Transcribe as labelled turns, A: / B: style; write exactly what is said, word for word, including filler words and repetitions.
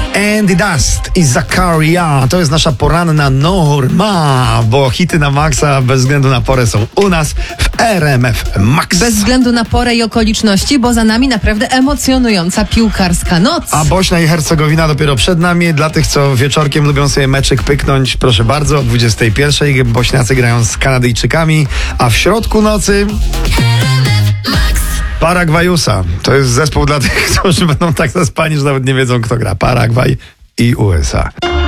A: Andy Dust i Zakaria. To jest nasza poranna norma, bo hity na maksa bez względu na porę są u nas w R M F Max.
B: Bez względu na porę i okoliczności, bo za nami naprawdę emocjonująca piłkarska noc.
A: A Bośnia i Hercegowina dopiero przed nami. Dla tych, co wieczorkiem lubią sobie meczyk pyknąć, proszę bardzo, o dwudziestej pierwszej Bośniacy grają z Kanadyjczykami, a w środku nocy Paragwajusa. To jest zespół dla tych, którzy będą tak zaspani, że nawet nie wiedzą, kto gra. Paragwaj i U S A.